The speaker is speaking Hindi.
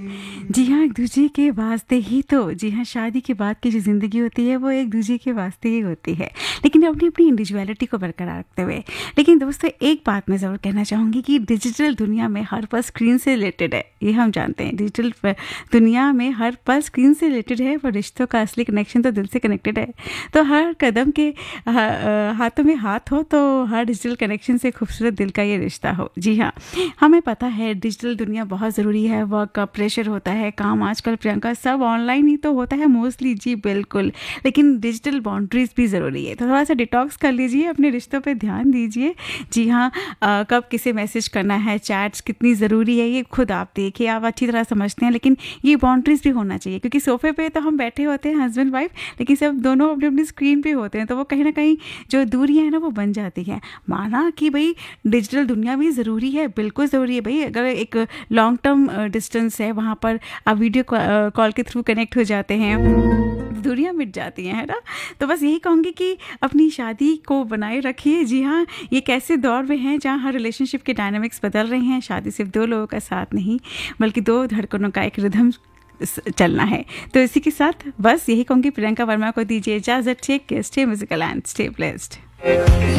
जी हाँ, एक दूजे के वास्ते ही तो जी हाँ, शादी के बाद की जो ज़िंदगी होती है वो एक दूजे के वास्ते ही होती है, लेकिन अपनी-अपनी इंडिविजुअलिटी को बरकरार रखते हुए। लेकिन दोस्तों एक बात मैं ज़रूर कहना चाहूँगी कि डिजिटल दुनिया में हर पल स्क्रीन से रिलेटेड है, ये हम जानते हैं। डिजिटल दुनिया में हर पल स्क्रीन से रिलेटेड है, पर रिश्तों का असली कनेक्शन तो दिल से कनेक्टेड है। तो हर कदम के हाथों में हाथ हो तो हर डिजिटल कनेक्शन से खूबसूरत दिल का ये रिश्ता हो। जी हाँ, हमें पता है डिजिटल दुनिया बहुत ज़रूरी है, वर्क का प्रेशर होता है, काम आजकल प्रियंका सब ऑनलाइन ही तो होता है मोस्टली। जी बिल्कुल, लेकिन डिजिटल बाउंड्रीज भी ज़रूरी है, तो थोड़ा सा डिटॉक्स कर लीजिए, अपने रिश्तों पे ध्यान दीजिए। जी हाँ, कब किसे मैसेज करना है, चैट्स कितनी ज़रूरी है, ये खुद आप देखिए, आप अच्छी तरह समझते हैं, लेकिन ये बाउंड्रीज भी होना चाहिए, क्योंकि सोफे पे तो हम बैठे होते हैं हस्बैंड वाइफ, लेकिन सब दोनों अपनी अपनी स्क्रीन पे होते हैं, तो वो कहीं ना कहीं जो दूरियां हैं ना वो बन जाती हैं। माना कि भाई डिजिटल दुनिया भी ज़रूरी है, बिल्कुल ज़रूरी है भाई। अगर एक लॉन्ग टर्म डिस्टेंस है, वहाँ पर आप वीडियो कॉल के थ्रू कनेक्ट हो जाते हैं, दूरियां मिट जाती हैं, है ना। तो बस यही कहूँगी कि अपनी शादी को बनाए रखिए। जी हाँ, ये कैसे दौर में हैं जहाँ हर रिलेशनशिप के डायनामिक्स बदल रहे हैं। शादी सिर्फ दो लोगों का साथ नहीं, बल्कि दो धड़कनों का एक रिदम चलना है। तो इसी के साथ बस यही कहूँगी, प्रियंका वर्मा को दीजिए इजाज़त। Take care, stay musical and stay blessed.